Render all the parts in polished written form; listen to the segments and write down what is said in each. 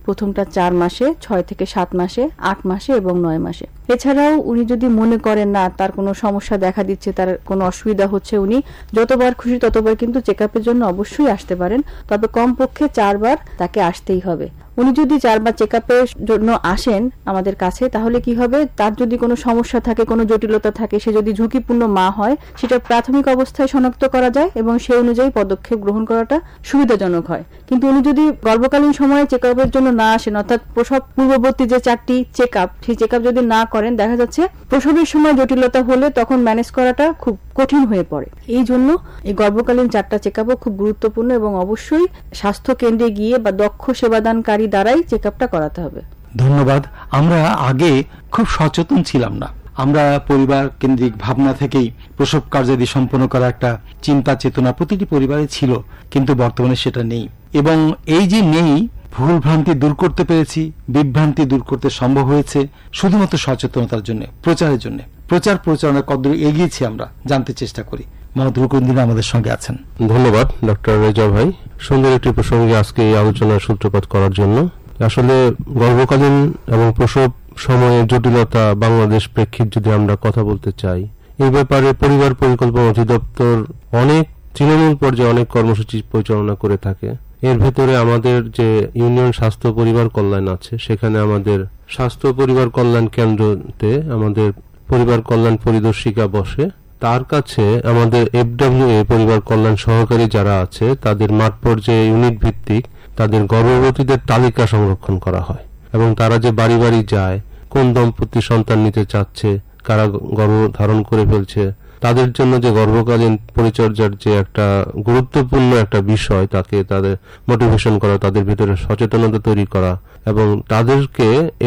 প্রথমটা 4 মাসে, 6 থেকে 7 মাসে, 8 মাসে এবং 9 মাসে। এছাড়াও উনি যদি মনে করেন না তার কোনো সমস্যা দেখা দিচ্ছে, তার কোনো অসুবিধা হচ্ছে, উনি যতবার খুশি ততবার কিন্তু চেকআপের জন্য অবশ্যই আসতে পারেন। তবে কমপক্ষে 4 বার তাকে আসতেই হবে। উনি যদি 4 বার চেকআপের জন্য আসেন আমাদের কাছে, তাহলে কি হবে, তার যদি কোনো সমস্যা থাকে, কোনো জটিলতা থাকে, সে যদি ঝুঁকিপূর্ণ মা হয়, সেটা প্রাথমিক অবস্থায় শনাক্ত করা যায় এবং সেই অনুযায়ী পদক্ষেপ গ্রহণ করাটা সুবিধাজনক হয়। কিন্তু উনি যদি গর্ভকালীন সময়ে চেকআপের জন্য না আসেন, অর্থাৎ প্রসব পূর্ববর্তী যে 4টি চেকআপ, সেই চেকআপ যদি না করেন, দেখা যাচ্ছে প্রসবের সময় জটিলতা হলে তখন ম্যানেজ করাটা খুব কঠিন হয়ে পড়ে। এই জন্য এই গর্ভকালীন 4টা চেকআপও খুব গুরুত্বপূর্ণ এবং অবশ্যই স্বাস্থ্য কেন্দ্রে গিয়ে বা দক্ষ সেবাদানকারী দ্বারাই চেকআপটা করাতে হবে। ধন্যবাদ। আমরা আগে খুব সচেতন ছিলাম না, আমরা পরিবার কেন্দ্রিক ভাবনা থেকেই প্রসব কার্যাদি সম্পন্ন করা একটা চিন্তা চেতনা প্রতিটি পরিবারে ছিল, কিন্তু বর্তমানে সেটা নেই। এবং এই যে নেই, ভুল ভ্রান্তি দূর করতে পেরেছি, বিভ্রান্তি দূর করতে সম্ভব হয়েছে শুধুমাত্র সচেতনতার জন্য, প্রচারের জন্য। প্রচার প্রচারণা কতদূর এগিয়েছি আমরা জানতে চেষ্টা করি। মোহাম্মদ রুকনউদ্দিন আমাদের সঙ্গে আছেন। ধন্যবাদ ডক্টর রেজা ভাই, সুন্দর একটি প্রসঙ্গে আজকে এই আলোচনার সূত্রপাত করার জন্য। আসলে গর্ভকালীন এবং প্রসব সময়ের জটিলতা বাংলাদেশ প্রেক্ষিত যদি আমরা কথা বলতে চাই, এই ব্যাপারে পরিবার পরিকল্পনা অধিদপ্তর অনেক তৃণমূল পর্যায়ে অনেক কর্মসূচি পরিচালনা করে থাকে। এর ভেতরে আমাদের যে ইউনিয়ন স্বাস্থ্য পরিবার কল্যাণ আছে, সেখানে আমাদের স্বাস্থ্য পরিবার কল্যাণ কেন্দ্রতে আমাদের পরিবার কল্যাণ পরিদর্শিকা বসে। তার কাছে আমাদের FWA পরিবার কল্যাণ সহকারী যারা আছে, তাদের মাঠ পর্যায়ে ইউনিট ভিত্তিক তাদের গর্ভবতীদের তালিকা সংরক্ষণ করা হয় এবং তারা যে বাড়ি বাড়ি যায়, কোন দম্পতি সন্তান নিতে চাচ্ছে, কারা গর্ভ ধারণ করে ফেলছে, তাদের জন্য যে গর্ভকালীন পরিচর্যার যে একটা গুরুত্বপূর্ণ একটা বিষয়, তাকে তাদের মোটিভেশন করা, তাদের ভিতরে সচেতনতা তৈরি করা এবং তাদেরকে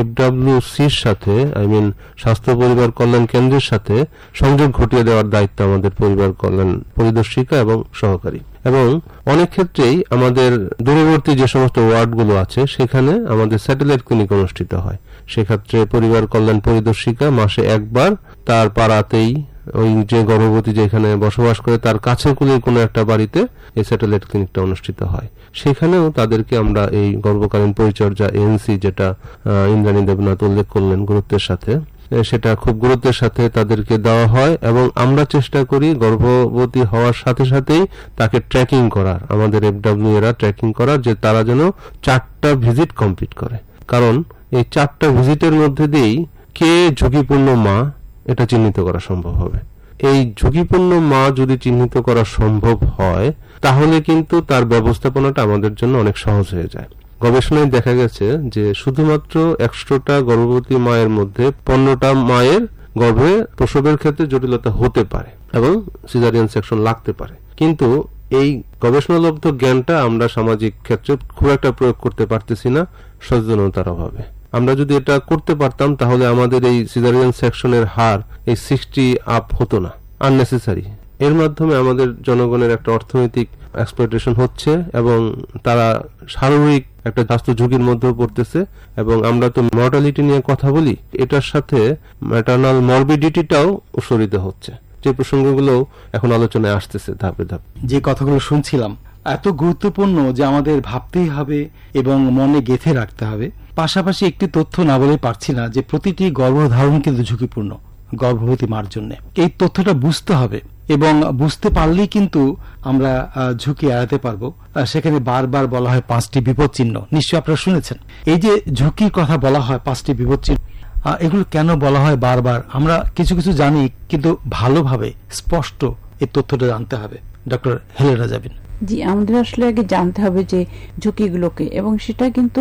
FWC'র সাথে, স্বাস্থ্য পরিবার কল্যাণ কেন্দ্রের সাথে সংযোগ ঘটিয়ে দেওয়ার দায়িত্ব আমাদের পরিবার কল্যাণ পরিদর্শিকা এবং সহকারী। এবং অনেক ক্ষেত্রেই আমাদের দূরবর্তী যে সমস্ত ওয়ার্ডগুলো আছে, সেখানে আমাদের স্যাটেলাইট ক্লিনিক অনুষ্ঠিত হয়। সেক্ষেত্রে পরিবার কল্যাণ পরিদর্শিকা মাসে একবার তার পাড়াতেই, ওই যে গর্ভবতী যেখানে বসবাস করে তার কাছে কুলের কোনো একটা বাড়িতে এই স্যাটেলাইট ক্লিনিকটা অনুষ্ঠিত হয়। সেখানেও তাদেরকে আমরা এই গর্ভকালীন পরিচর্যা ANC, যেটা ইন্দ্রাণী দেবনাথ উল্লেখ করলেন গুরুত্বের সাথে, সেটা খুব গুরুত্বের সাথে তাদেরকে দেওয়া হয় এবং আমরা চেষ্টা করি গর্ভবতী হওয়ার সাথে সাথেই তাকে ট্র্যাকিং করার, আমাদের FWA ট্র্যাকিং করার, যে তারা যেন 4টা ভিজিট কমপ্লিট করে। কারণ এই 4টা ভিজিটের মধ্যে দিয়েই কে ঝুঁকিপূর্ণ মা এটা চিহ্নিত করা সম্ভব হবে। এই ঝুঁকিপূর্ণ মা যদি চিহ্নিত করা সম্ভব হয়, তাহলে কিন্তু তার ব্যবস্থাপনাটা আমাদের জন্য অনেক সহজ হয়ে যায়। গবেষণায় দেখা গেছে যে শুধুমাত্র 100টা গর্ভবতী মায়ের মধ্যে 15টা মায়ের গর্ভে প্রসবের ক্ষেত্রে জটিলতা হতে পারে এবং সিজারিয়ান সেকশন লাগতে পারে। কিন্তু এই গবেষণালব্ধ জ্ঞানটা আমরা সামাজিক ক্ষেত্রে খুব একটা প্রয়োগ করতে পারতেছি না সচেতনতার অভাবে। আমরা যদি এটা করতে পারতাম, তাহলে আমাদের এই সিজারিয়ান সেকশনের হার এই 60 আপ হতো না, আননেসেসারি। এর মাধ্যমে আমাদের জনগণের একটা অর্থনৈতিক এক্সপ্লয়টেশন হচ্ছে এবং তারা শারীরিক একটা স্বাস্থ্য ঝুঁকির মধ্যেও পড়তেছে। এবং আমরা তো মর্টালিটি নিয়ে কথা বলি, এটার সাথে ম্যাটারনাল মরবিডিটিটাও উৎসরিত হচ্ছে, যে প্রসঙ্গগুলো এখন আলোচনায় আসতেছে ধাপে ধাপে। যে কথাগুলো শুনছিলাম এত গুরুত্বপূর্ণ যে আমাদের ভাবতেই হবে এবং মনে গেঁথে রাখতে হবে। পাশাপাশি একটি তথ্য না বলে পারছি না, যে প্রতিটি গর্ভধারণ কিন্তু ঝুঁকিপূর্ণ গর্ভবতী মার জন্য। এই তথ্যটা বুঝতে হবে এবং বুঝতে পারলেই কিন্তু আমরা ঝুঁকি এড়াতে পারবো। সেখানে বারবার বলা হয় 5টি বিপদ চিহ্ন, নিশ্চয়ই আপনারা শুনেছেন। এই যে ঝুঁকির কথা বলা হয় 5টি বিপদ চিহ্ন, এগুলো কেন বলা হয় বারবার? আমরা কিছু কিছু জানি, কিন্তু ভালোভাবে স্পষ্ট এই তথ্যটা জানতে হবে। ডক্টর হেলেনা যাবেন। জি, আমাদের আসলে আগে জানতে হবে যে ঝুঁকিগুলোকে, এবং সেটা কিন্তু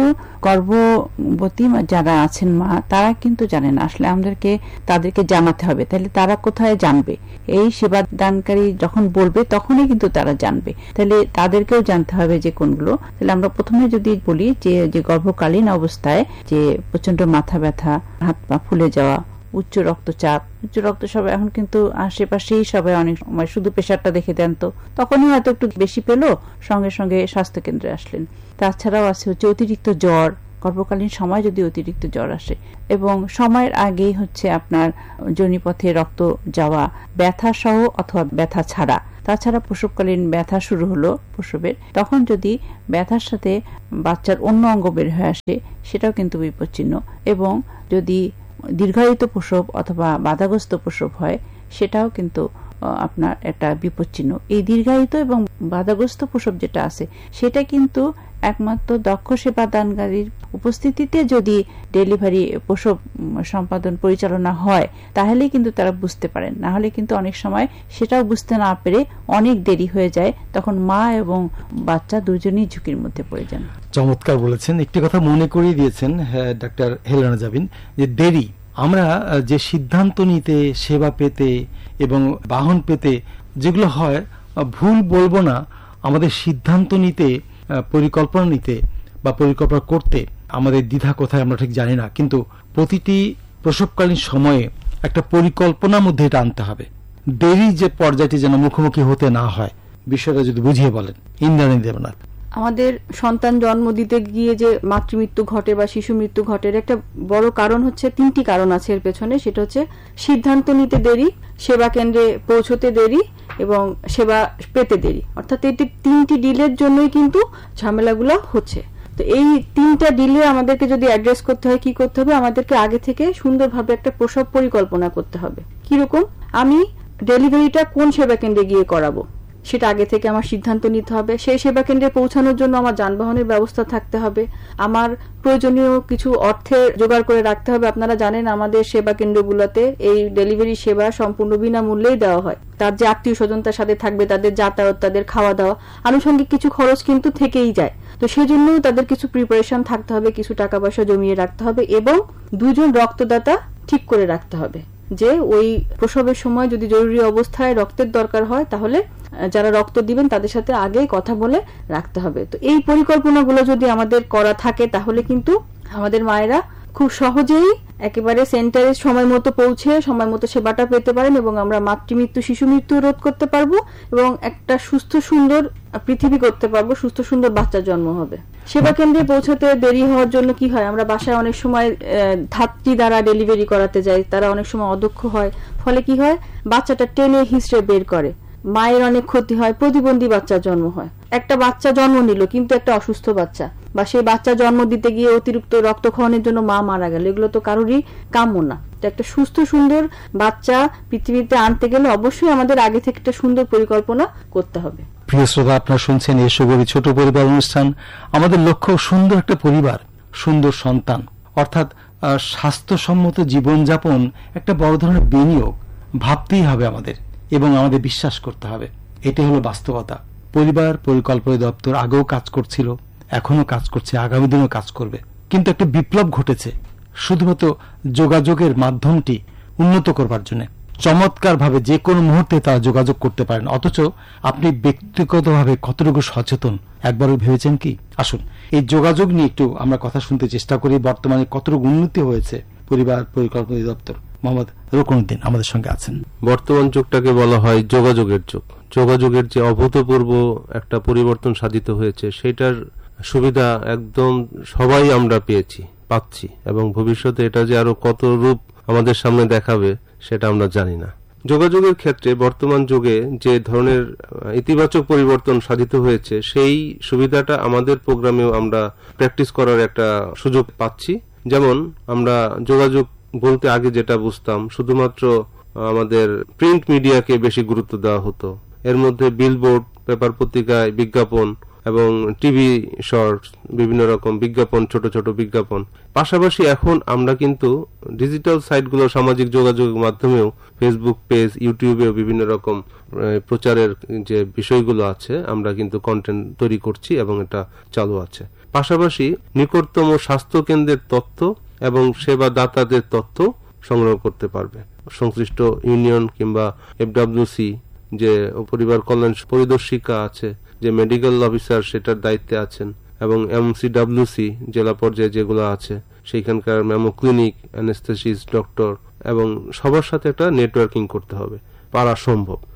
গর্ভবতী যারা আছেন মা, তারা কিন্তু জানে না। আসলে আমাদেরকে তাদেরকে জানাতে হবে, তাহলে তারা কোথায় জানবে? এই সেবা দানকারী যখন বলবে তখনই কিন্তু তারা জানবে। তাহলে তাদেরকেও জানতে হবে যে কোনগুলো। তাহলে আমরা প্রথমে যদি বলি যে গর্ভকালীন অবস্থায় যে প্রচন্ড মাথা ব্যথা, হাত পা ফুলে যাওয়া, উচ্চ রক্তচাপ, এখন কিন্তু আশেপাশেই সবাই অনেক সময় শুধু প্রেশারটা দেখে দেন, তো তখনই হয়তো একটু বেশি পেলো, সঙ্গে সঙ্গে স্বাস্থ্য কেন্দ্রে আসলেন। তাছাড়াও আছে হচ্ছে অতিরিক্ত জ্বর, গর্ভকালীন সময় যদি অতিরিক্ত জ্বর আসে এবং সময়ের আগেই হচ্ছে আপনার যোনিপথে রক্ত যাওয়া, ব্যথা সহ অথবা ব্যথা ছাড়া, তাছাড়া প্রসবকালীন ব্যথা শুরু হলো প্রসবের, তখন যদি ব্যথার সাথে বাচ্চার অন্য অঙ্গ বের হয়ে আসে সেটাও কিন্তু বিপজ্চিহ্ন। এবং যদি দীর্ঘায়িত প্রসব অথবা বাধাগ্রস্ত প্রসব হয় সেটাও কিন্তু আপনার একটা বিপজ্চিহ্ন। এই দীর্ঘায়িত এবং বাধাগ্রস্ত প্রসব যেটা আছে সেটা কিন্তু একমাত্র দক্ষ সেবাদানকারীর উপস্থিতিতে যদি ডেলিভারি প্রসব সম্পাদন পরিচালনা হয় তাহলেই কিন্তু তারা বুঝতে পারেন, না হলে কিন্তু অনেক সময় সেটাও বুঝতে না পেরে অনেক দেরি হয়ে যায়, তখন মা এবং বাচ্চা দুজনেই ঝুঁকির মধ্যে পড়ে যান। চমৎকার বলেছেন, একটি কথা মনে করিয়ে দিয়েছেন ডাক্তার হেলেনা জাবিন, যে দেরি, আমরা যে সিদ্ধান্ত নিতে, সেবা পেতে এবং বাহন পেতে যেগুলো হয়, ভুল বলবো না, আমাদের সিদ্ধান্ত নিতে, পরিকল্পনা নিতে বা পরিকল্পনা করতে আমাদের দ্বিধা কোথায় আমরা ঠিক জানি না, কিন্তু প্রতিটি প্রসবকালীন সময়ে একটা পরিকল্পনার মধ্যে এটা আনতে হবে। দেরি যে পর্যায়টি যেন মুখোমুখি হতে না হয়, বিষয়টা যদি বুঝিয়ে বলেন ইন্দ্রাণী দেবনাথ। আমাদের সন্তান জন্ম দিতে গিয়ে যে মাতৃমৃত্যু ঘটে বা শিশু মৃত্যু ঘটে, একটা বড় কারণ হচ্ছে, 3টি কারণ আছে এর পেছনে। সেটা হচ্ছে সিদ্ধান্ত নিতে দেরি, সেবা কেন্দ্রে পৌঁছতে দেরি এবং সেবা পেতে দেরি। অর্থাৎ এই 3টি ডিলের জন্যই কিন্তু ঝামেলাগুলো হচ্ছে। তো এই 3টা ডিলে আমাদেরকে যদি অ্যাড্রেস করতে হয়, কি করতে হবে, আমাদেরকে আগে থেকে সুন্দরভাবে একটা প্রসব পরিকল্পনা করতে হবে। কিরকম, আমি ডেলিভারিটা কোন সেবা কেন্দ্রে গিয়ে করাবো সেটা আগে থেকে আমার সিদ্ধান্ত নিতে হবে। সেই সেবা কেন্দ্রে পৌঁছানোর জন্য আমার যানবাহনের ব্যবস্থা থাকতে হবে, আমার প্রয়োজনীয় কিছু অর্থের জোগাড় করে রাখতে হবে। আপনারা জানেন আমাদের সেবা কেন্দ্রগুলোতে এই ডেলিভারি সেবা সম্পূর্ণ বিনামূল্যেই দেওয়া হয়। তার যে আত্মীয় স্বজন তার সাথে থাকবে, তাদের যাতায়াত, তাদের খাওয়া দাওয়া, আনুষঙ্গিক কিছু খরচ কিন্তু থেকেই যায়। তো সেজন্য তাদের কিছু প্রিপারেশন থাকতে হবে, কিছু টাকা পয়সা জমিয়ে রাখতে হবে এবং 2জন রক্তদাতা ঠিক করে রাখতে হবে, যে ওই প্রসবের সময় যদি জরুরি অবস্থায় রক্তের দরকার হয় তাহলে যারা রক্ত দিবেন তাদের সাথে আগেই কথা বলে রাখতে হবে। তো এই পরিকল্পনাগুলো যদি আমাদের করা থাকে তাহলে কিন্তু আমাদের মায়েরা খুব সহজেই একেবারে সেন্টারে সময় মতো পৌঁছে সময় মতো সেবাটা পেতে পারেন এবং আমরা মাতৃমৃত্যু, শিশু মৃত্যু রোধ করতে পারবো এবং একটা সুস্থ সুন্দর পৃথিবী করতে পারবো, সুস্থ সুন্দর বাচ্চা জন্ম হবে। সেবা কেন্দ্রে পৌঁছতে দেরি হওয়ার জন্য কি হয়, আমরা বাসায় অনেক সময় ধাত্রী দ্বারা ডেলিভারি করাতে যাই, তারা অনেক সময় অদক্ষ হয়, ফলে কি হয়, বাচ্চাটা টেনে হিঁচড়ে বের করে, মায়ের অনেক ক্ষতি হয়, প্রতিবন্ধী বাচ্চা জন্ম হয়। একটা বাচ্চা জন্ম নিল কিন্তু একটা অসুস্থ বাচ্চা, বা সেই বাচ্চা জন্ম দিতে গিয়ে অতিরিক্ত রক্তক্ষরণের জন্য মা মারা গেল, এগুলো তো কারোরই কাম্য না। তো একটা সুস্থ সুন্দর বাচ্চা পৃথিবীতে আনতে গেলে অবশ্যই আমাদের আগে থেকে একটা সুন্দর পরিকল্পনা করতে হবে। প্রিয় শ্রোতা, আপনারা শুনছেন এসো গরি ছোট পরিবার অনুষ্ঠান। আমাদের লক্ষ্য সুন্দর একটা পরিবার, সুন্দর সন্তান, অর্থাৎ স্বাস্থ্যসম্মত জীবনযাপন একটা বড় ধরনের বিনিয়োগ। ভাবতেই হবে আমাদের এবং আমাদের বিশ্বাস করতে হবে, এটাই হলো বাস্তবতা। পরিবার পরিকল্পনা দপ্তর আগেও কাজ করছিল, এখনো কাজ করছে, আগামী দিনেও কাজ করবে। কিন্তু একটা বিপ্লব ঘটেছে শুধুমাত্র যোগাযোগের মাধ্যমটি উন্নত করবার জন্য। চমৎকার ভাবে যে কোনো মুহূর্তে তারা যোগাযোগ করতে পারেন, অথচ আপনি ব্যক্তিগতভাবে কতটুকু সচেতন একবারও ভেবেছেন কি? আসুন এই যোগাযোগ নিয়ে একটু আমরা কথা শুনতে চেষ্টা করি। বর্তমানে কতটুকু উন্নতি হয়েছে পরিবার পরিকল্পনা দপ্তর। মোহাম্মদ রুকনুদ্দিন আমাদের সঙ্গে আছেন। বর্তমান যুগটাকে বলা হয় যোগাযোগের যুগ। যোগাযোগের যে অভূতপূর্ব একটা পরিবর্তন সাধিত হয়েছে সেটার সুবিধা একদম সবাই আমরা পাচ্ছি এবং ভবিষ্যতে এটা যে আরো কত রূপ আমাদের সামনে দেখাবে সেটা আমরা জানি না। যোগাযোগের ক্ষেত্রে বর্তমান যুগে যে ধরনের ইতিবাচক পরিবর্তন সাধিত হয়েছে সেই সুবিধাটা আমাদের প্রোগ্রামেও আমরা প্র্যাকটিস করার একটা সুযোগ পাচ্ছি। যেমন আমরা যোগাযোগ বলতে আগে যেটা বুঝতাম শুধুমাত্র আমাদের প্রিন্ট মিডিয়াকে বেশি গুরুত্ব দেওয়া হতো, এর মধ্যে বিলবোর্ড, পেপার পত্রিকায় বিজ্ঞাপন এবং টিভি শর্টস, বিভিন্ন রকম বিজ্ঞাপন, ছোট ছোট বিজ্ঞাপন। পাশাপাশি এখন আমরা কিন্তু ডিজিটাল সাইটগুলো, সামাজিক যোগাযোগের মাধ্যমেও ফেসবুক পেজ, ইউটিউবেও বিভিন্ন রকম প্রচারের যে বিষয়গুলো আছে আমরা কিন্তু কন্টেন্ট তৈরি করছি এবং এটা চালু আছে। পাশাপাশি নিকটতম স্বাস্থ্য কেন্দ্রের তথ্য এবং সেবা দাতাদের তথ্য সংগ্রহ করতে পারবে। সংশ্লিষ্ট ইউনিয়ন কিংবা FWC যে পরিবার কল্যাণ পরিদর্শিকা আছে, যে মেডিকেল অফিসার সেটার দায়িত্বে আছেন, এবং MCWC জেলা পর্যায়ে যেগুলো আছে সেইখানকার মেমো ক্লিনিক, অ্যানেস্থেসিস্ট, ডক্টর এবং সবার সাথে একটা নেটওয়ার্কিং করতে হবে, পারা সম্ভব।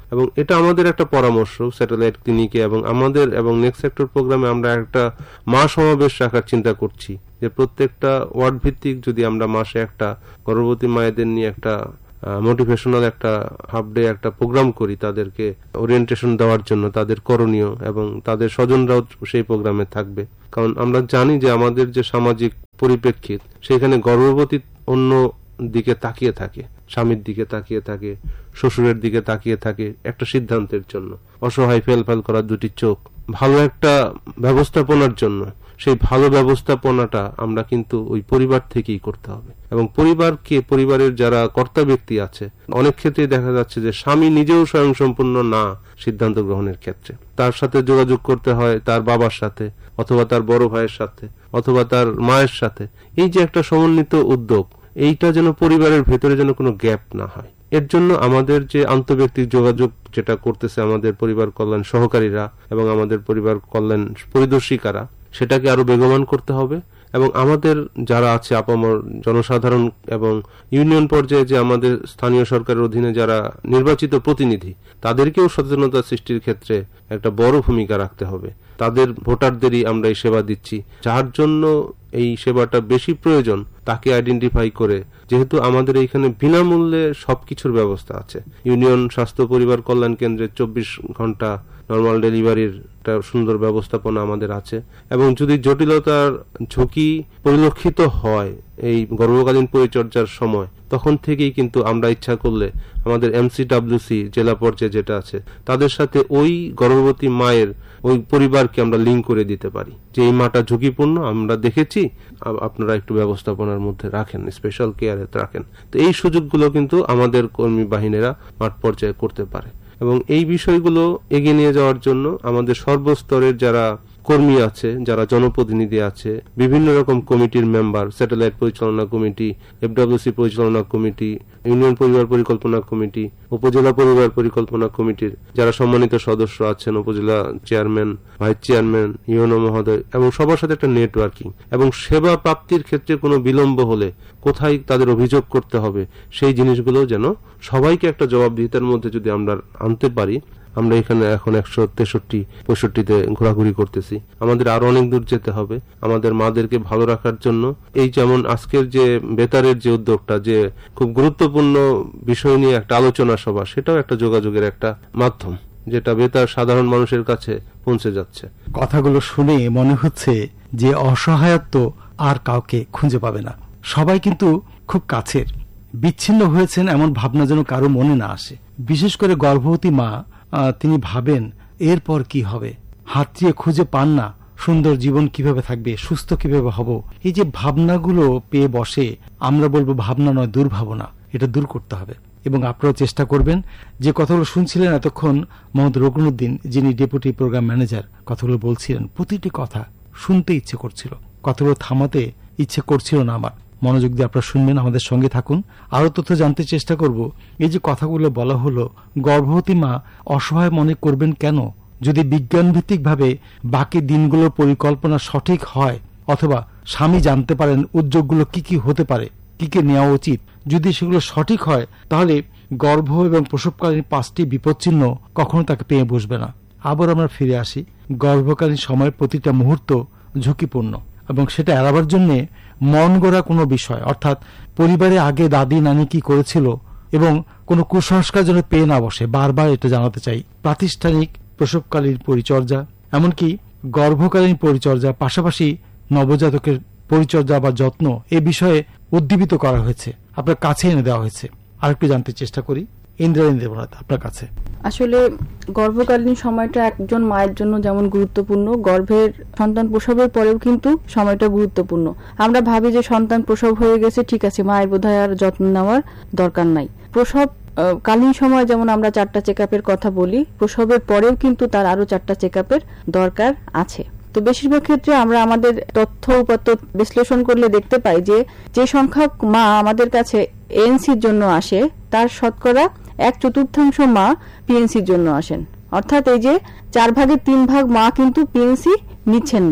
এবং এটা আমাদের একটা পরামর্শ স্যাটেলাইট ক্লিনিকে এবং আমাদের এবং নেক্সট সেক্টর প্রোগ্রামে আমরা একটা মা সমাবেশ রাখার চিন্তা করছি, যে প্রত্যেকটা ওয়ার্ড ভিত্তিক যদি আমরা মাসে একটা গর্ভবতী মায়েদের নিয়ে একটা মোটিভেশনাল একটা হাফ ডে একটা প্রোগ্রাম করি, তাদেরকে ওরিয়েন্টেশন দেওয়ার জন্য, তাদের করণীয়, এবং তাদের স্বজনরাও সেই প্রোগ্রামে থাকবে। কারণ আমরা জানি যে আমাদের যে সামাজিক পরিপ্রেক্ষিত, সেখানে গর্ভবতী অন্য দিকে তাকিয়ে থাকে, স্বামীর দিকে তাকিয়ে থাকে, শ্বশুরের দিকে তাকিয়ে থাকে একটা সিদ্ধান্তের জন্য, অসহায় ফেলফেল করা দুটি চোখ। ভালো একটা ব্যবস্থাপনার জন্য সেই ভালো ব্যবস্থাপনাটা আমরা কিন্তু ওই পরিবার থেকেই করতে হবে। এবং পরিবারের যারা কর্তা ব্যক্তি আছে, অনেক ক্ষেত্রে দেখা যাচ্ছে যে স্বামী নিজেও স্বয়ংসম্পূর্ণ না সিদ্ধান্ত গ্রহণের ক্ষেত্রে। তার সাথে যোগাযোগ করতে হয় তার বাবার সাথে, অথবা তার বড় ভাইয়ের সাথে, অথবা তার মায়ের সাথে। এই যে একটা সমন্বিত উদ্যোগ, এইটা যেন পরিবারের ভেতরে যেন কোনো গ্যাপ না হয়, এর জন্য আমাদের যে আন্তঃব্যক্তিক যোগাযোগ যেটা করতেছে আমাদের পরিবার কল্যাণ সহকারীরা এবং আমাদের পরিবার কল্যাণ পরিদর্শিকারা, সেটাকে আরো বেগবান করতে হবে। এবং আমাদের যারা আছে আপামর জনসাধারণ এবং ইউনিয়ন পর্যায়ে যে আমাদের স্থানীয় সরকারের অধীনে যারা নির্বাচিত প্রতিনিধি, তাদেরকেও সচেতনতা সৃষ্টির ক্ষেত্রে একটা বড় ভূমিকা রাখতে হবে। তাদের ভোটারদেরই আমরা এই সেবা দিচ্ছি, যার জন্য এই সেবাটা বেশি প্রয়োজন তাকে আইডেন্টিফাই করে, যেহেতু আমাদের এইখানে বিনামূল্যে সবকিছুর ব্যবস্থা আছে। ইউনিয়ন স্বাস্থ্য পরিবার কল্যাণ কেন্দ্রে 24 ঘন্টা নর্মাল ডেলিভারির একটা সুন্দর ব্যবস্থাপনা আমাদের আছে। এবং যদি জটিলতার ঝুঁকি পরিলক্ষিত হয় এই গর্ভকালীন পরিচর্যার সময়, তখন থেকেই কিন্তু আমরা ইচ্ছা করলে আমাদের MCWC জেলা পর্যায়ে যেটা আছে, তাদের সাথে ওই গর্ভবতী মায়ের ওই পরিবারকে আমরা লিঙ্ক করে দিতে পারি যে এই মাটা ঝুঁকিপূর্ণ, আমরা দেখেছি, আপনারা একটু ব্যবস্থাপনার মধ্যে রাখেন, স্পেশাল কেয়ারে রাখেন। তো এই সুযোগগুলো কিন্তু আমাদের কর্মী বাহিনীরা মাঠ পর্যায়ে করতে পারে। এবং এই বিষয়গুলো এগিয়ে নিয়ে যাওয়ার জন্য আমাদের সর্বস্তরের যারা কর্মী আছে, যারা জনপ্রতিনিধি আছে, বিভিন্ন রকম কমিটির মেম্বার, স্যাটেলাইট পরিচালনা কমিটি, FWC পরিচালনা কমিটি, ইউনিয়ন পরিবার পরিকল্পনা কমিটি, উপজেলা পরিবার পরিকল্পনা কমিটির যারা সম্মানিত সদস্য আছেন, উপজেলা চেয়ারম্যান, ভাইস চেয়ারম্যান, ইউনো মহোদয়, এবং সবার সাথে একটা নেটওয়ার্কিং, এবং সেবা প্রাপ্তির ক্ষেত্রে কোনো বিলম্ব হলে কোথায় তাদের অভিযোগ করতে হবে, সেই জিনিসগুলো যেন সবাইকে একটা জবাবদিহিতার মধ্যে যদি আমরা আনতে পারি। আমরা এখানে এখন 163-65-তে ঘোরাঘুরি করতেছি, আমাদের আরো অনেক দূর যেতে হবে আমাদের মাদেরকে ভালো রাখার জন্য। এই যেমন আজকের যে বেতারের যে উদ্যোগটা, যে খুব গুরুত্বপূর্ণ বিষয় নিয়ে একটা আলোচনা সভা, সেটাও একটা যোগাযোগের একটা মাধ্যম, যেটা বেতার সাধারণ মানুষের কাছে পৌঁছে যাচ্ছে। কথাগুলো শুনে মনে হচ্ছে যে অসহায়ত্ব আর কাউকে খুঁজে পাবে না, সবাই কিন্তু খুব কাছের। বিচ্ছিন্ন হয়েছেন এমন ভাবনা যেন কারো মনে না আসে। বিশেষ করে গর্ভবতী মা, তিনি ভাবেন এরপর কি হবে, হাতড়িয়ে খুঁজে পান না সুন্দর জীবন কিভাবে থাকবে, সুস্থ কিভাবে হব। এই যে ভাবনাগুলো পেয়ে বসে, আমরা বলবো ভাবনা নয়, দুর্ভাবনা, এটা দূর করতে হবে। এবং আপনারা চেষ্টা করবেন, যে কথাগুলো শুনছিলেন এতক্ষণ মোহাম্মদ রুকনুদ্দিন, যিনি ডেপুটি প্রোগ্রাম ম্যানেজার, কথাগুলো বলছিলেন, প্রতিটি কথা শুনতে ইচ্ছে করছিল, কথাগুলো থামাতে ইচ্ছে করছিল না আমার। মনোযোগ দিয়ে আপনারা শুনবেন, আমাদের সঙ্গে থাকুন, আরো তথ্য জানতে চেষ্টা করব। এই যে কথাগুলো বলা হলো, গর্ভবতী মা অসহায় মনে করবেন কেন? যদি বিজ্ঞানভিত্তিক ভাবে বাকি দিনগুলোর পরিকল্পনা সঠিক হয়, অথবা স্বামী জানতে পারেন উদ্যোগগুলো কি কি হতে পারে, কি কি নেওয়া উচিত, যদি সেগুলো সঠিক হয়, তাহলে গর্ভ এবং প্রসবকালীন 5টি বিপদচিহ্ন কখনো তাকে পেয়ে বসবে না। আবার আমরা ফিরে আসি, গর্ভকালীন সময়ের প্রতিটা মুহূর্ত ঝুঁকিপূর্ণ, এবং সেটা এড়াবার জন্য মন গড়া কোনো বিষয়, অর্থাৎ পরিবারে আগে দাদি নানি কি করেছিল, এবং কোনো কুসংস্কার যেন পেয়ে না বসে, বারবার এটা জানাতে চাই। প্রাতিষ্ঠানিক প্রসবকালীন পরিচর্যা, এমনকি গর্ভকালীন পরিচর্যা, পাশাপাশি নবজাতকের পরিচর্যা বা যত্ন, এ বিষয়ে উদ্দীপিত করা হয়েছে, আপনার কাছে এনে দেওয়া হয়েছে। আরেকটু জানতে চেষ্টা করি, ইন্দ্রাণী দেবনাথ, আপনার কাছে। আসলে গর্ভকালীন সময়টা একজন মায়ের জন্য যেমন গুরুত্বপূর্ণ, গর্ভের সন্তান প্রসবের পরেও কিন্তু সময়টা গুরুত্বপূর্ণ। আমরা ভাবি যে সন্তান প্রসব হয়ে গেছে, ঠিক আছে, মায়ের বোধহয় আর যত্ন নেওয়ার দরকার নাই। প্রসব কালীন সময় যেমন আমরা 4টা চেকআপের কথা বলি, প্রসবের পরেও কিন্তু তার আরো 4টা চেকআপের দরকার আছে। তো বেশিরভাগ ক্ষেত্রে আমরা আমাদের তথ্য উপাত্ত বিশ্লেষণ করলে দেখতে পাই যে সংখ্যক মা আমাদের কাছে এএনসির জন্য আসে, তার শতকরা 1/4 মা পিএনসির জন্য আসেন। অর্থাৎ এই যে 4 ভাগের 3 ভাগ মা কিন্তু পিএনসি নিচ্ছেন না।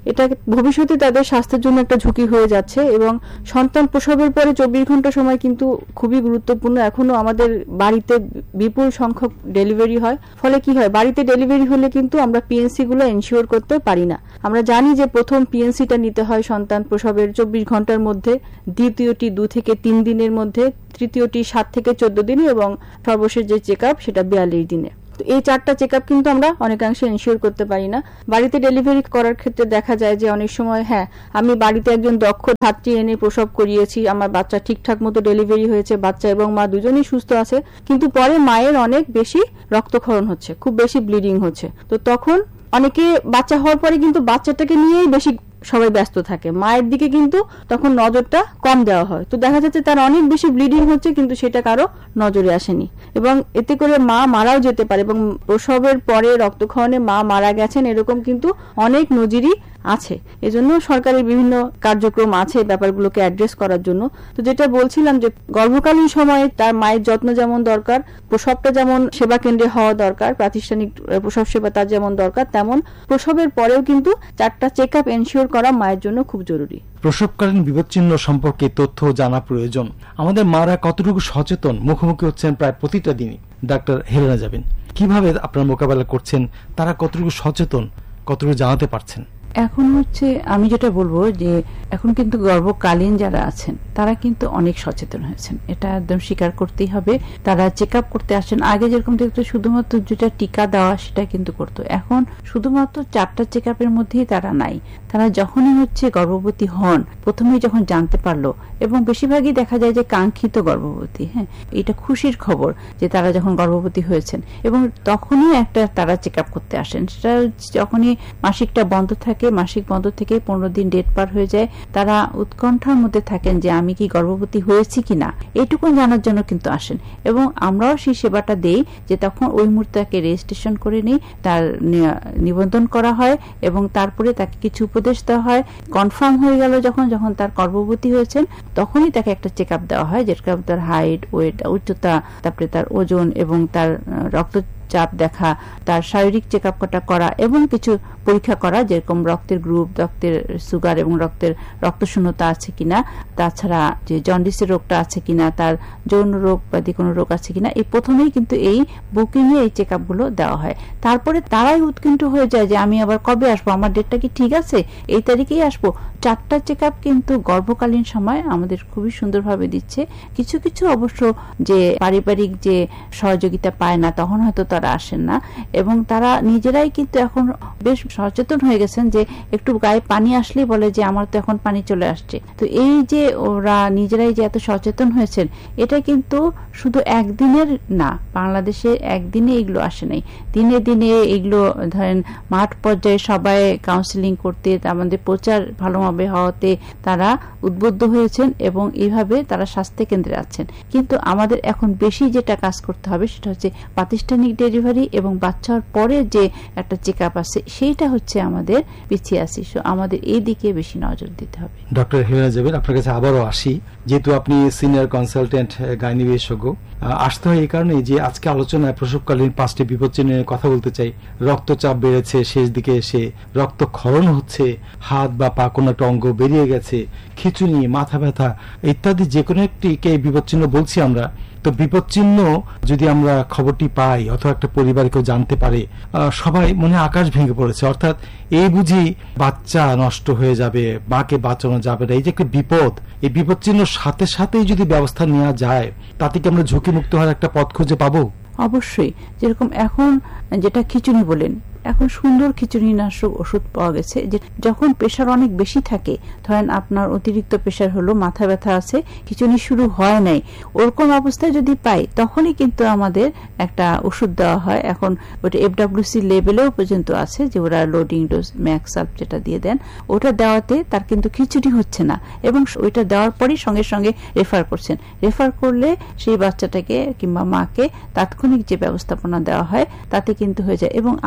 এটা ভবিষ্যতে তাদের স্বাস্থ্যের জন্য একটা ঝুঁকি হয়ে যাচ্ছে। এবং সন্তান প্রসবের পরে 24 ঘন্টা সময় কিন্তু খুবই গুরুত্বপূর্ণ। এখনো আমাদের বাড়িতে বিপুল সংখ্যক ডেলিভারি হয়, ফলে কি হয়, বাড়িতে ডেলিভারি হলে কিন্তু আমরা পিএনসি গুলো এনশিওর করতে পারি না। আমরা জানি যে প্রথম পিএনসিটা নিতে হয় সন্তান প্রসবের 24 ঘন্টার মধ্যে, দ্বিতীয়টি 2 থেকে 3 দিনের মধ্যে, তৃতীয়টি 7 থেকে 14 দিনে এবং সর্বশেষ যে চেক আপ সেটা 42 দিনে। তো এই 4টা চেক আপ কিন্তু আমরা অনেকাংশে এনশিওর করতে পারি না। বাড়িতে ডেলিভারি করার ক্ষেত্রে দেখা যায় যে অনেক সময় আমি বাড়িতে একজন দক্ষ ধাত্রী এনে প্রসব করিয়েছি, আমার বাচ্চা ঠিকঠাক মতো ডেলিভারি হয়েছে, বাচ্চা এবং মা দুজনেই সুস্থ আছে, কিন্তু পরে মায়ের অনেক বেশি রক্তক্ষরণ হচ্ছে, খুব বেশি ব্লিডিং হচ্ছে। তো তখন অনেকে বাচ্চা হওয়ার পরে কিন্তু বাচ্চাটাকে নিয়েই বেশি সবাই ব্যস্ত থাকে, মায়ের দিকে কিন্তু তখন নজরটা কম দেওয়া হয়। তো দেখা যাচ্ছে তার অনেক বেশি ব্লিডিং হচ্ছে কিন্তু সেটা কারো নজরে আসেনি, এবং এতে করে মা মারাও যেতে পারে, এবং প্রসবের পরে রক্তক্ষরণে মা মারা গেছেন এরকম কিন্তু অনেক নজিরই আছে। এজন্য সরকারের বিভিন্ন কার্যক্রম আছে ব্যাপারগুলোকে অ্যাড্রেস করার জন্য। তো যেটা বলছিলাম যে গর্ভকালীন সময়ে তার মায়ের যত্ন যেমন দরকার, প্রসবটা যেমন সেবা কেন্দ্রে হওয়া দরকার, প্রাতিষ্ঠানিক প্রসব সেবা তার যেমন দরকার, তেমন প্রসবের পরেও কিন্তু 4টা চেক আপ এনশিওর করা মায়ের জন্য খুব জরুরি। প্রসবকালীন বিপদচিহ্ন সম্পর্কে তথ্য জানা প্রয়োজন। আমাদের মারা কতটুকু সচেতন, মুখোমুখি হচ্ছেন প্রায় প্রতিটা দিনই। ডাক্তার হেলেনা জাবিন, কিভাবে আপনারা মোকাবেলা করছেন, তারা কতটুকু সচেতন, কতটুকু জানাতে পারছেন? এখন আমি যেটা বলবো যে এখন কিন্তু গর্ভকালীন যারা আছেন তারা কিন্তু অনেক সচেতন হয়েছেন, এটা একদম স্বীকার করতেই হবে। তারা চেক আপ করতে আসেন, আগে যেরকম দেখতো শুধুমাত্র যেটা টিকা দেওয়া সেটা কিন্তু করতো, এখন শুধুমাত্র 4টা চেক আপের মধ্যেই তারা নাই। তারা যখনই গর্ভবতী হন, প্রথমেই যখন জানতে পারলো, এবং বেশিরভাগই দেখা যায় যে কাঙ্ক্ষিত গর্ভবতী, এটা খুশির খবর যে তারা যখন গর্ভবতী হয়েছেন, এবং তখনই তারা চেক আপ করতে আসেন। সেটা যখনই মাসিকটা বন্ধ থাকে, মাসিক বন্ধ থেকে 15 দিন ডেট পার হয়ে যায়, তারা উৎকণ্ঠার মধ্যে থাকেন যে আমি কি গর্ভবতী হয়েছি কিনা, এইটুকু জানার জন্য কিন্তু আসেন। এবং আমরাও সেই সেবাটা দেই যে তখন ওই মুহূর্তে তাকে রেজিস্ট্রেশন করে নিই, তার নিবন্ধন করা হয়, এবং তারপরে তাকে কিছু উপদেশ দেওয়া হয়। কনফার্ম হয়ে গেল যখন তার গর্ভবতী হয়েছেন, তখনই তাকে একটা চেক আপ দেওয়া হয়, যেটা তার হাইট, ওয়েট, উচ্চতা, তারপরে তার ওজন এবং তার রক্তচাপ দেখা, তার শারীরিক চেক আপ করা এবং কিছু পরীক্ষা করা, যেরকম রক্তের গ্রুপ, রক্তের সুগার এবং রক্তশূন্যতা আছে কিনা, তাছাড়া যে জন্ডিসের রোগটা আছে কিনা, তার যৌন রোগ বা কোনো রোগ আছে কিনা। এই প্রথমেই কিন্তু এই বুকিং এ এই চেক আপ গুলো দেওয়া হয়। তারপরে তারাই উৎকণ্ঠ হয়ে যায় যে আমি আবার কবে আসবো, আমার ডেটটা কি ঠিক আছে, এই তারিখেই আসবো। 4টা চেক আপ কিন্তু গর্ভকালীন সময় আমাদের খুবই সুন্দরভাবে দিচ্ছে। কিছু কিছু অবশ্য যে পারিবারিক যে সহযোগিতা পায় না, তখন হয়তো তারা আসেন না, এবং তারা নিজেরাই কিন্তু এখন বেশ সচেতন হয়ে গেছেন যে একটু গায়ে পানি আসলেই বলে যে আমার তো এখন পানি চলে আসছে। তো এই যে ওরা নিজেরাই যে এত সচেতন হয়েছেন, এটা কিন্তু শুধু একদিনের না, বাংলাদেশে একদিনে এগুলো আসে নাই, দিনে দিনে এগুলো ধরেন মাঠ পর্যায়ে সবাই কাউন্সিলিং করতে, আমাদের প্রচার ভালোভাবে হওয়াতে তারা উদ্বুদ্ধ হয়েছেন, এবং এইভাবে তারা স্বাস্থ্য কেন্দ্রে আছেন। কিন্তু আমাদের এখন বেশি যেটা কাজ করতে হবে সেটা হচ্ছে প্রাতিষ্ঠানিক ডেলিভারি এবং বাচ্চা হওয়ার পরে যে একটা চেক আপ আছে, সেইটা আমাদের পিছিয়ে আছি। আমাদের এই দিকে বেশি নজর দিতে হবে। ডক্টর হেলেনা জাবিন, আপনার কাছে আবারও আসি। যেহেতু আপনি সিনিয়র কনসালটেন্ট গাইনি বিশেষজ্ঞ, আসতে হয় এই কারণে যে আজকে আলোচনায় প্রসবকালীন 5টি বিপদচিহ্ন নিয়ে কথা বলতে চাই। রক্তচাপ বেড়েছে, শেষ দিকে এসে রক্তক্ষরণ হচ্ছে, হাত বা পা কোনো একটা অঙ্গ বেরিয়ে গেছে, খিঁচুনি, মাথা ব্যথা ইত্যাদি যে কোনো একটিকে বিপদচিহ্ন বলছি আমরা। তো বিপদচিহ্ন যদি আমরা খবরটি পাই অথবা একটা পরিবার কেউ জানতে পারে, সবাই মনে আকাশ ভেঙে পড়েছে, অর্থাৎ এই বুঝি বাচ্চা নষ্ট হয়ে যাবে, মাকে বাঁচানো যাবে না, এই যে একটা বিপদ, এই বিপদচিহ্ন সাথে সাথেই যদি ব্যবস্থা নেওয়া যায়, তাতে কি আমরা ঝুঁকিমুক্ত হওয়ার একটা পথ খুঁজে পাবো? অবশ্যই। যেরকম এখন যেটা খিঁচুনি বলেন, এখন সুন্দর খিচুড়িনাশক ওষুধ পাওয়া গেছে, যে যখন প্রেশার অনেক বেশি থাকে, ধরেন আপনার অতিরিক্ত প্রেশার হলো, মাথা ব্যথা আছে, খিচুড়ি শুরু হয় নাই, ওরকম অবস্থায় যদি পাই তখনই কিন্তু আমাদের একটা ওষুধ দেওয়া হয়। এখন ওটা FWC লেভেলেও পর্যন্ত আছে, যে ওরা লোডিং ডোজ ম্যাক্সাপ যেটা দিয়ে দেন, ওটা দেওয়াতে তার কিন্তু খিচুড়ি হচ্ছে না, এবং ওইটা দেওয়ার পরই সঙ্গে সঙ্গে রেফার করছেন। রেফার করলে সেই বাচ্চাটাকে কিংবা মাকে তাৎক্ষণিক যে ব্যবস্থাপনা দেওয়া হয় তাতে কিন্তু হয়ে যায়। এবং আরো একটা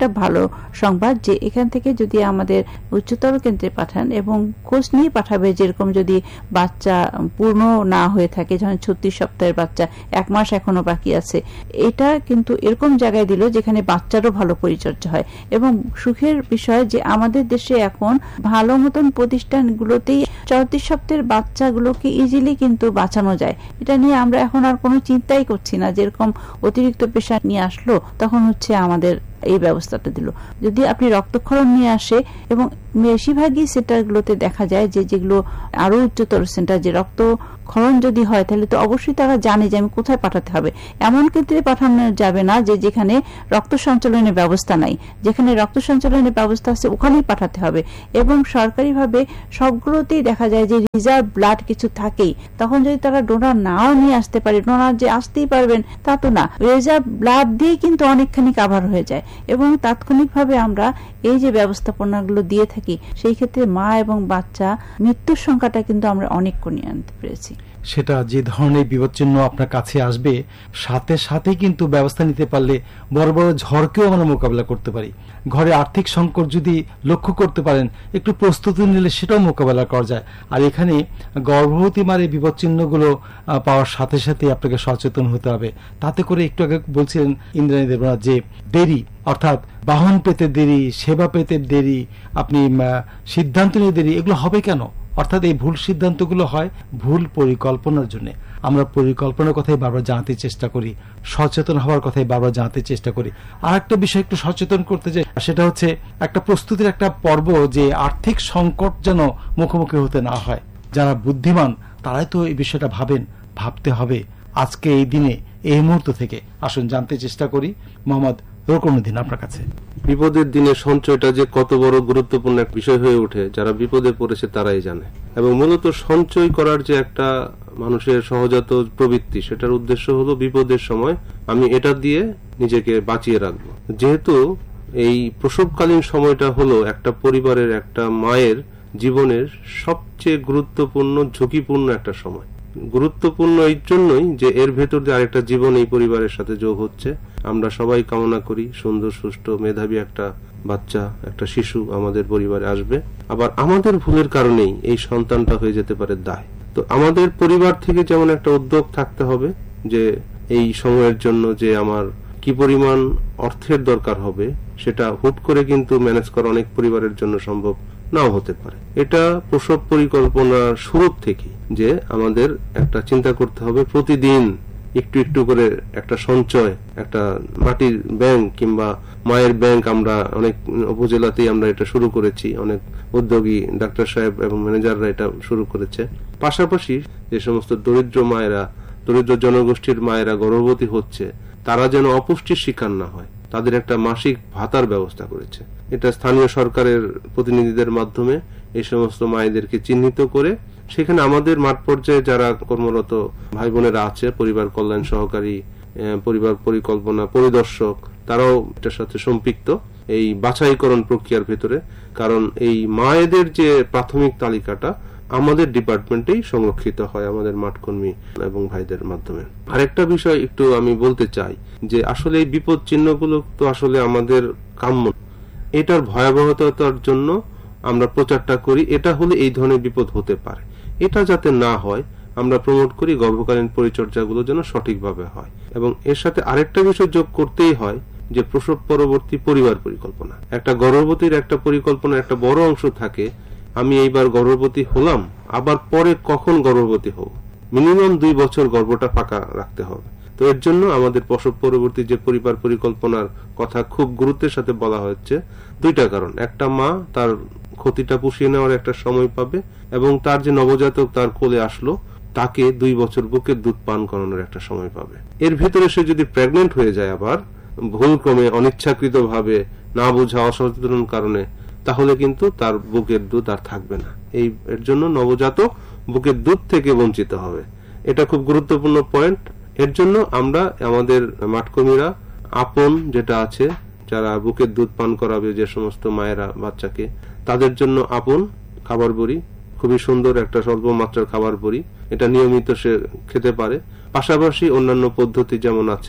ভালো সংবাদ যে এখান থেকে যদি আমাদের উচ্চতর কেন্দ্রে পাঠান এবং খোঁজ নিয়ে পাঠাবে, যেরকম যদি বাচ্চা পূর্ণ না হয়ে থাকে, যখন 36 সপ্তাহের বাচ্চা 1 মাস এখনো বাকি আছে, এটা কিন্তু এরকম জায়গায় দিল যেখানে বাচ্চারও ভালো পরিচর্যা হয়। এবং সুখের বিষয় যে আমাদের দেশে এখন ভালো মতন প্রতিষ্ঠানগুলোতেই 34 সপ্তাহের বাচ্চাগুলোকে ইজিলি কিন্তু বাঁচানো যায়। এটা নিয়ে আমরা এখন আর কোনো চিন্তাই করছি না। যেরকম অতিরিক্ত পেশা নিয়ে আসলো, তখন হচ্ছে আমাদের এই ব্যবস্থাটা দিল। যদি আপনি রক্তক্ষরণ নিয়ে আসে, এবং বেশিরভাগই সেন্টারগুলোতে দেখা যায় যে যেগুলো আরো উচ্চতর সেন্টার, যে রক্তক্ষরণ যদি হয় তাহলে তো অবশ্যই তারা জানে যে আমি কোথায় পাঠাতে হবে। এমন ক্ষেত্রে পাঠানো যাবে না যে যেখানে রক্ত সঞ্চালনের ব্যবস্থা নাই, যেখানে রক্ত সঞ্চালনের ব্যবস্থা আছে ওখানেই পাঠাতে হবে। এবং সরকারিভাবে সবগুলোতেই দেখা যায় যে রিজার্ভ ব্লাড কিছু থাকেই। তখন যদি তারা ডোনার নাও নিয়ে আসতে পারে, ডোনার যে আসতেই পারবেন তা তো না, রিজার্ভ ব্লাড দিয়ে কিন্তু অনেকখানি কাভার হয়ে যায়। এবং তাৎক্ষণিকভাবে আমরা এই যে ব্যবস্থাপনাগুলো দিয়ে থাকি, সেই ক্ষেত্রে মা এবং বাচ্চা মৃত্যুর সংখ্যাটা কিন্তু আমরা অনেক কমিয়ে আনতে পেরেছি। সেটা যে ধরনের বিপজ্জন্য আপনার কাছে আসবে, সাথে সাথে কিন্তু ব্যবস্থা নিতে পারলে বড় বড় ঝড়কেও আমরা মোকাবিলা করতে পারি। ঘরে আর্থিক সংকট যদি লক্ষ্য করতে পারেন, একটু প্রস্তুতি নিলে সেটাও মোকাবেলা করা যায়। আর এখানে গর্ভবতী মার এই বিপজ্চিহ্নগুলো পাওয়ার সাথে সাথে আপনাকে সচেতন হতে হবে। তাতে করে একটু আগে বলছিলেন ইন্দ্রাণী দেবনাথ যে দেরি, অর্থাৎ বাহন পেতে দেরি, সেবা পেতে দেরি, আপনি সিদ্ধান্ত নিয়ে দেরি, এগুলো হবে কেন? অর্থাৎ এই ভুল সিদ্ধান্তগুলো হয় ভুল পরিকল্পনার জন্য। আমরা পরিকল্পনার কথাই বারবার জানাতে চেষ্টা করি, সচেতন হওয়ার কথাই বারবার জানাতে চেষ্টা করি। আর একটা বিষয় একটু সচেতন করতে চাই, সেটা হচ্ছে একটা প্রস্তুতির একটা পর্ব, যে আর্থিক সংকট যেন মুখোমুখি হতে না হয়। যারা বুদ্ধিমান তারাই তো এই বিষয়টা ভাবতে হবে আজকে এই দিনে, এই মুহূর্ত থেকে। আসুন জানতে চেষ্টা করি মোহাম্মদ রকনুদ্দিন আপনার কাছে। বিপদের দিনে সঞ্চয়টা যে কত বড় গুরুত্বপূর্ণ এক বিষয় হয়ে ওঠে, যারা বিপদে পড়েছে তারাই জানে। এবং মূলত সঞ্চয় করার যে একটা মানুষের সহজাত প্রবৃত্তি, সেটার উদ্দেশ্য হলো বিপদের সময় আমি এটা দিয়ে নিজেকে বাঁচিয়ে রাখবো। যেহেতু এই প্রসবকালীন সময়টা হলো একটা পরিবারের, একটা মায়ের জীবনের সবচেয়ে গুরুত্বপূর্ণ, ঝুঁকিপূর্ণ একটা সময়। গুরুত্বপূর্ণ এই জন্যই যে এর ভেতর দিয়ে আরেকটা জীবন এই পরিবারের সাথে যোগ হচ্ছে। আমরা সবাই কামনা করি সুন্দর, সুষ্ঠু, মেধাবী একটা বাচ্চা, একটা শিশু আমাদের পরিবারে আসবে। আবার আমাদের ভুলের কারণেই এই সন্তানটা হয়ে যেতে পারে দায়। তো আমাদের পরিবার থেকে যেমন একটা উদ্যোগ থাকতে হবে যে এই সময়ের জন্য যে আমার কি পরিমাণ অর্থের দরকার হবে, সেটা হুট করে কিন্তু ম্যানেজ করা অনেক পরিবারের জন্য সম্ভব নাও হতে পারে। এটা প্রসব পরিকল্পনার শুরু থেকে যে আমাদের একটা চিন্তা করতে হবে, প্রতিদিন একটু একটু করে একটা সঞ্চয়, একটা মাটির ব্যাংক কিংবা মায়ের ব্যাংক আমরা অনেক উপজেলাতেই আমরা এটা শুরু করেছি। অনেক উদ্যোগী ডাক্তার সাহেব এবং ম্যানেজাররা এটা শুরু করেছে। পাশাপাশি যে সমস্ত দরিদ্র মায়েরা, দরিদ্র জনগোষ্ঠীর মায়েরা গর্ভবতী হচ্ছে, তারা যেন অপুষ্টির শিকার না হয়, তাদের একটা মাসিক ভাতার ব্যবস্থা করেছে। এটা স্থানীয় সরকারের প্রতিনিধিদের মাধ্যমে এই সমস্ত মায়েদেরকে চিহ্নিত করে সেখানে আমাদের মাঠ পর্যায়ে যারা কর্মরত ভাই বোনেরা আছে, পরিবার কল্যাণ সহকারী, পরিবার পরিকল্পনা পরিদর্শক, তারাও এটার সাথে সম্পৃক্ত এই বাছাইকরণ প্রক্রিয়ার ভেতরে। কারণ এই মায়েদের যে প্রাথমিক তালিকাটা আমাদের ডিপার্টমেন্টেই সংরক্ষিত হয়, আমাদের মাঠকর্মী এবং ভাইদের মাধ্যমে। আরেকটা বিষয় একটু আমি বলতে চাই যে আসলে এই বিপদ চিহ্নগুলো তো আসলে আমাদের কাম্য, এটার ভয়াবহতার জন্য আমরা প্রচারটা করি। এটা হলে এই ধরনের বিপদ হতে পারে, এটা যাতে না হয় আমরা প্রমোট করি গর্ভকালীন পরিচর্যাগুলো যেন সঠিকভাবে হয়। এবং এর সাথে আরেকটা বিষয় যোগ করতেই হয় যে প্রসব পরবর্তী পরিবার পরিকল্পনা। একটা গর্ভবতীর একটা পরিকল্পনা একটা বড় অংশ থাকে, আমি এইবার গর্ভবতী হলাম, আবার পরে কখন গর্ভবতী হব, মিনিমাম 2 বছর গর্ভটা ফাঁকা রাখতে হবে। তো এর জন্য আমাদের প্রসব পরবর্তী যে পরিবার পরিকল্পনার কথা খুব গুরুত্বের সাথে বলা হচ্ছে। 2টা কারণ, একটা মা তার ক্ষতিটা পুষিয়ে নেওয়ার একটা সময় পাবে, এবং তার যে নবজাতক তার কোলে আসলো তাকে 2 বছর বুকের দুধ পান করানোর একটা সময় পাবে। এর ভেতরে সে যদি প্রেগনেন্ট হয়ে যায় আবার ভুলক্রমে, অনিচ্ছাকৃত ভাবে, না বোঝা, অসচেতন কারণে, তাহলে কিন্তু তার বুকের দুধ আর থাকবে না। এর জন্য নবজাতক বুকের দুধ থেকে বঞ্চিত হবে। এটা খুব গুরুত্বপূর্ণ পয়েন্ট। এর জন্য আমরা আমাদের মাঠকর্মীরা আপন যেটা আছে, যারা বুকের দুধ পান করাবে যে সমস্ত মায়েরা বাচ্চাকে, তাদের জন্য আপন খাবার বড়ি, খুবই সুন্দর একটা স্বল্প মাত্রার খাবার বড়ি, এটা নিয়মিত সে খেতে পারে। পাশাপাশি অন্যান্য পদ্ধতি যেমন আছে,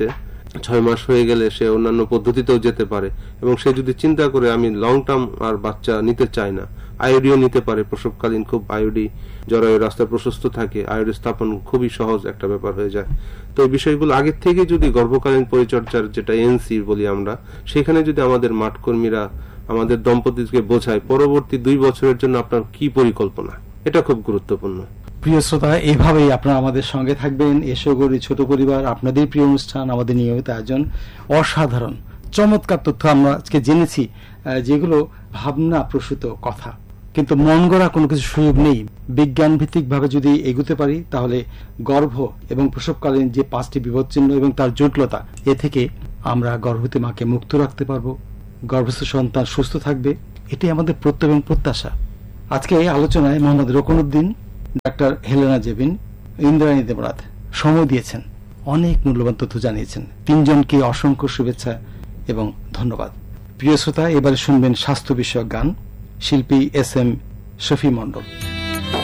6 মাস হয়ে গেলে সে অন্যান্য পদ্ধতিতেও যেতে পারে, এবং সে যদি চিন্তা করে আমি লং টার্ম আর বাচ্চা নিতে চাই না, আইওডিও নিতে পারে। প্রসবকালীন খুব আইওডি জরায়ুর রাস্তা প্রশস্ত থাকে, আইওডি স্থাপন খুবই সহজ একটা ব্যাপার হয়ে যায়। তো এই বিষয়গুলো আগের থেকে যদি গর্ভকালীন পরিচর্যার যেটা এনসি বলি আমরা, সেখানে যদি আমাদের মাঠকর্মীরা আমাদের দম্পতিকে বোঝায় পরবর্তী 2 বছরের জন্য আপনার কি পরিকল্পনা, এটা খুব গুরুত্বপূর্ণ। প্রিয় শ্রোতা, এইভাবেই আপনারা আমাদের সঙ্গে থাকবেন। এসো গড়ি ছোট পরিবার, আপনাদের প্রিয় অনুষ্ঠান, আমাদের নিয়মিত আয়োজন। অসাধারণ চমৎকার তথ্য আমরা আজকে জেনেছি, যেগুলো ভাবনা প্রসূত কথা, কিন্তু মন গড়া কোনো কিছু সুযোগ নেই। বিজ্ঞান ভিত্তিক ভাবে যদি এগুতে পারি, তাহলে গর্ভ এবং প্রসবকালীন যে 5টি বিপদচিহ্ন এবং তার জটিলতা, এ থেকে আমরা গর্ভবতী মাকে মুক্ত রাখতে পারবো, গর্ভস্থ সন্তান সুস্থ থাকবে, এটি আমাদের প্রত্যয় এবং প্রত্যাশা। আজকে এই আলোচনায় মোহাম্মদ রকনউদ্দিন, ডাক্তার হেলেনা জেবিন, ইন্দ্রাণী দেবনাথ সময় দিয়েছেন, অনেক মূল্যবান তথ্য জানিয়েছেন। 3 জনকে অসংখ্য শুভেচ্ছা এবং ধন্যবাদ। প্রিয় শ্রোতা, এবারে শুনবেন স্বাস্থ্য বিষয়ক গান, শিল্পী এস এম শফি মন্ডল।